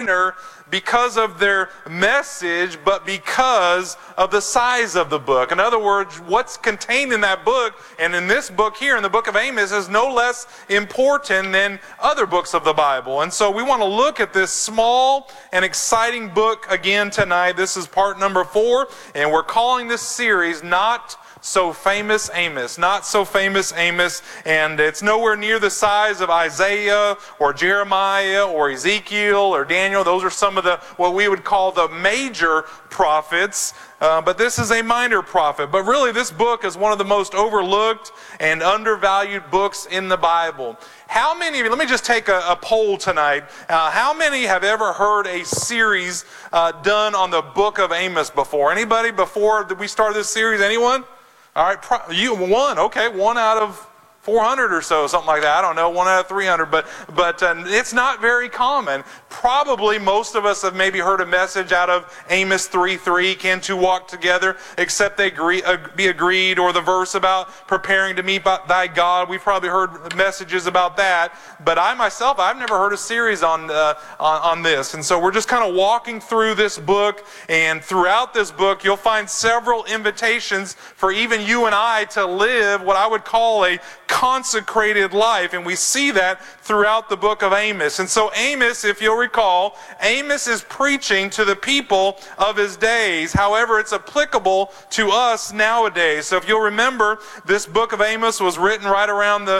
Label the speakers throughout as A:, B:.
A: minor because of their message, but because of the size of the book. In other words, what's contained in that book, and in this book here, in the book of Amos, is no less important than other books of the Bible. And so we want to look at this small and exciting book again tonight. This is part number 4, and we're calling this series Not So Famous Amos. Not So Famous Amos. And it's nowhere near the size of Isaiah or Jeremiah or Ezekiel or Daniel. Those are some of the, what we would call the major prophets. But this is a minor prophet. But really this book is one of the most overlooked and undervalued books in the Bible. How many of you, let me just take a poll tonight. How many have ever heard a series done on the book of Amos before? Anybody before we started this series? Anyone? All right, you one, okay, 1 out of 400 or so, something like that. I don't know, 1 out of 300, but it's not very common. Probably most of us have maybe heard a message out of Amos 3:3, can two walk together except they be agreed, or the verse about preparing to meet thy God. We've probably heard messages about that, but I myself, I've never heard a series on this. And so we're just kind of walking through this book, and throughout this book you'll find several invitations for even you and I to live what I would call a consecrated life, and we see that throughout the book of Amos. And so Amos, if you'll recall, Amos is preaching to the people of his days. However, it's applicable to us nowadays. So if you'll remember, this book of Amos was written right around the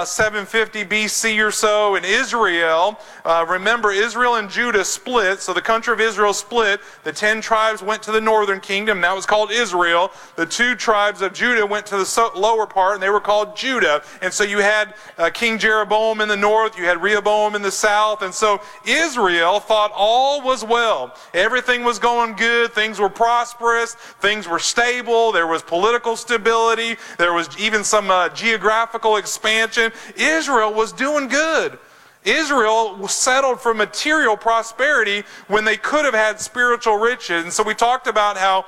A: 750 BC or so in Israel. Remember, Israel and Judah split, so the country of Israel split. The 10 tribes went to the northern kingdom, that was called Israel. The 2 tribes of Judah went to the lower part, and they were called Judah. And so you had King Jeroboam in the north, you had Rehoboam in the south, and so Israel thought all was well. Everything was going good, things were prosperous, things were stable, there was political stability, there was even some geographical expansion. Israel was doing good. Israel was settled for material prosperity when they could have had spiritual riches. And so we talked about how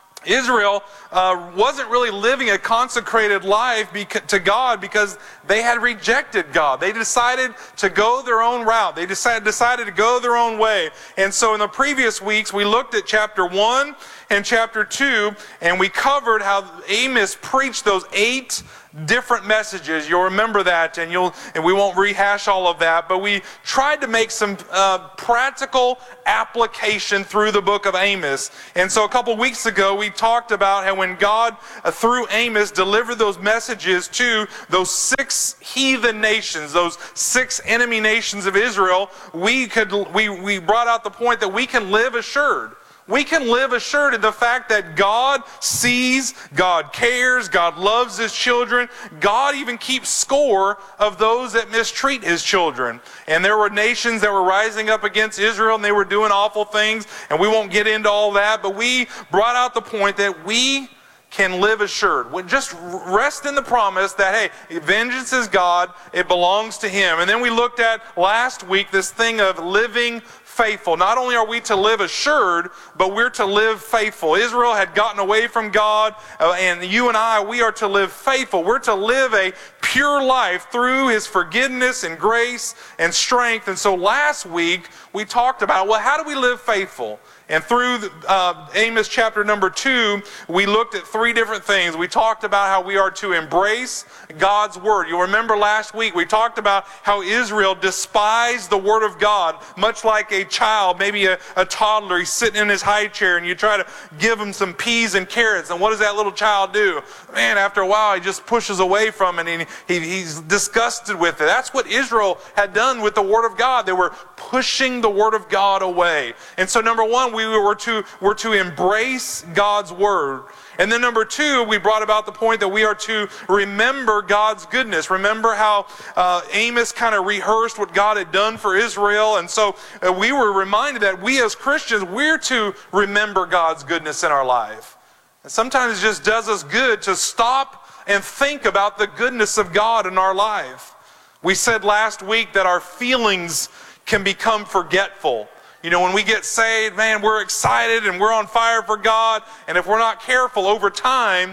A: Israel wasn't really living a consecrated life to God because they had rejected God. They decided to go their own route. They decided to go their own way. And so in the previous weeks, we looked at chapter 1 and chapter 2, and we covered how Amos preached those 8 different messages. You'll remember that, and we won't rehash all of that, but we tried to make some practical application through the book of Amos. And so a couple weeks ago, we talked about how when God, through Amos, delivered those messages to those 6 heathen nations, those 6 enemy nations of Israel, we brought out the point that we can live assured. We can live assured in the fact that God sees, God cares, God loves His children. God even keeps score of those that mistreat His children. And there were nations that were rising up against Israel, and they were doing awful things, and we won't get into all that, but we brought out the point that we can live assured. We just rest in the promise that, hey, vengeance is God, it belongs to Him. And then we looked at last week this thing of living faithful. Not only are we to live assured, but we're to live faithful. Israel had gotten away from God, and you and I, we are to live faithful. We're to live a pure life through His forgiveness and grace and strength. And so last week, we talked about, well, how do we live faithful? And through Amos chapter number 2, we looked at 3 different things. We talked about how we are to embrace God's Word. You'll remember last week we talked about how Israel despised the Word of God, much like a child, maybe a toddler. He's sitting in his high chair and you try to give him some peas and carrots. And what does that little child do? Man, after a while he just pushes away from it and he's disgusted with it. That's what Israel had done with the Word of God. They were pushing the Word of God away. And so number 1, we're to embrace God's Word. And then number 2, we brought about the point that we are to remember God's goodness. Remember how Amos kind of rehearsed what God had done for Israel. And so we were reminded that we as Christians, we're to remember God's goodness in our life. And sometimes it just does us good to stop and think about the goodness of God in our life. We said last week that our feelings can become forgetful. You know, when we get saved, man, we're excited and we're on fire for God. And if we're not careful over time,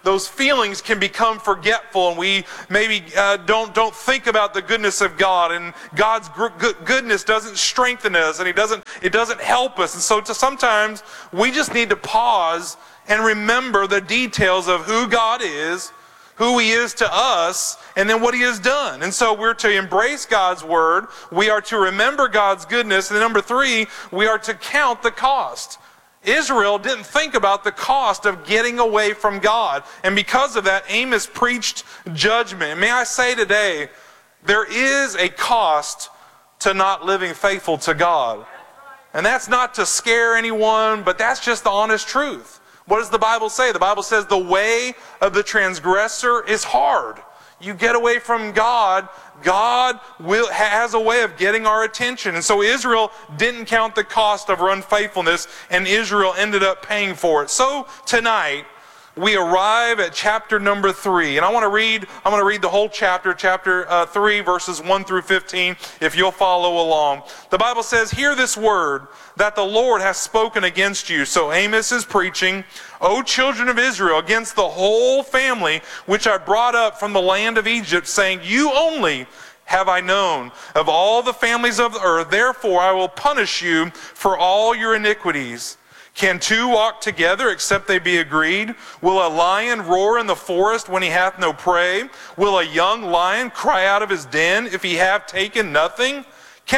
A: those feelings can become forgetful, and we maybe don't think about the goodness of God, and God's goodness doesn't strengthen us, and it doesn't help us. And so sometimes we just need to pause and remember the details of who God is, who He is to us, and then what He has done. And so we're to embrace God's Word, we are to remember God's goodness, and then number 3, we are to count the cost. Israel didn't think about the cost of getting away from God. And because of that, Amos preached judgment. And may I say today, there is a cost to not living faithful to God. And that's not to scare anyone, but that's just the honest truth. What does the Bible say? The Bible says the way of the transgressor is hard. You get away from God, God has a way of getting our attention. And so Israel didn't count the cost of her unfaithfulness, and Israel ended up paying for it. So tonight, we arrive at chapter number 3. And I'm going to read the whole chapter 3, verses 1 through 15, if you'll follow along. The Bible says, "Hear this word that the Lord has spoken against you." So Amos is preaching, "O children of Israel, against the whole family which I brought up from the land of Egypt, saying, you only have I known of all the families of the earth. Therefore I will punish you for all your iniquities. Can two walk together except they be agreed? Will a lion roar in the forest when he hath no prey? Will a young lion cry out of his den if he have taken nothing?